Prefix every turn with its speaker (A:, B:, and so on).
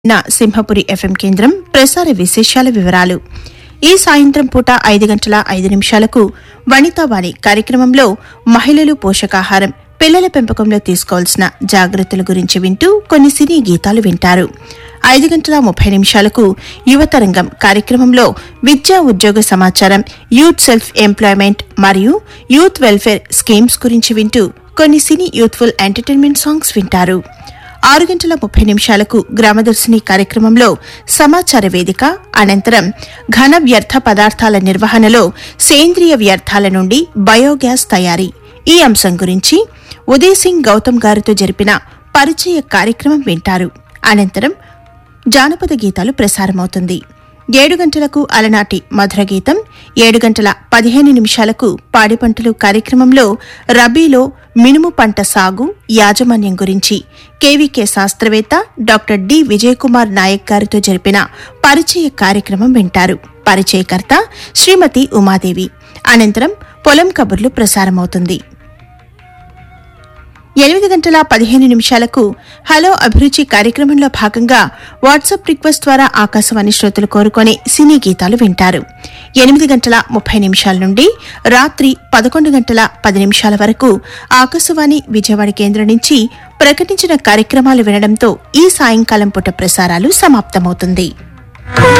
A: Simhapuri FM కేంద్రం ప్రసార విశేషాల వివరాలు. ఈ సాయంత్రం పూట 5:05 వనితావాణి కార్యక్రమంలో మహిళలు పోషకాహారం, పిల్లల పెంపకంలో తీసుకోవాల్సిన జాగ్రత్తల గురించి వింటూ కొన్ని సినీ గీతాలు వింటారు. 5:30 యువతరంగం కార్యక్రమంలో విద్యా ఉద్యోగ సమాచారం, యూత్ సెల్ఫ్ ఎంప్లాయ్మెంట్ మరియు యూత్ వెల్ఫేర్ స్కీమ్స్ గురించి వింటూ కొన్ని సినీ యూత్ఫుల్ ఎంటర్టైన్మెంట్ సాంగ్స్ వింటారు. 6:30 గ్రామదర్శిని కార్యక్రమంలో సమాచార వేదిక, అనంతరం ఘన వ్యర్థ పదార్థాల నిర్వహణలో సేంద్రియ వ్యర్థాల నుండి బయోగ్యాస్ తయారీ ఈ అంశం గురించి ఉదయ్ సింగ్ గౌతమ్ గారితో జరిపిన పరిచయ కార్యక్రమం వింటారు. అనంతరం జానపద గీతాలు ప్రసారమవుతుంది. 7 అలనాటి మధుర గీతం, 7:15 పాడి పంటలు కార్యక్రమంలో రబీలో మినుము పంట సాగు యాజమాన్యం గురించి కేవీకే శాస్త్రవేత్త డాక్టర్ డి విజయకుమార్ నాయక్ గారితో జరిపిన పరిచయ కార్యక్రమం వింటారు. పరిచయకర్త శ్రీమతి ఉమాదేవి. అనంతరం పొలం కబుర్లు ప్రసారమవుతుంది. 8:15 హలో అభిరుచి కార్యక్రమంలో భాగంగా వాట్సాప్ రిక్వెస్ట్ ద్వారా ఆకాశవాణి శ్రోతలు కోరుకునే సినీ గీతాలు వింటారు. 8:30 నుండి రాత్రి 11:10 వరకు ఆకాశవాణి విజయవాడ కేంద్రం నుంచి ప్రకటించిన కార్యక్రమాలు వినడంతో ఈ సాయంకాలం పూట ప్రసారాలు సమాప్తమవుతుంది.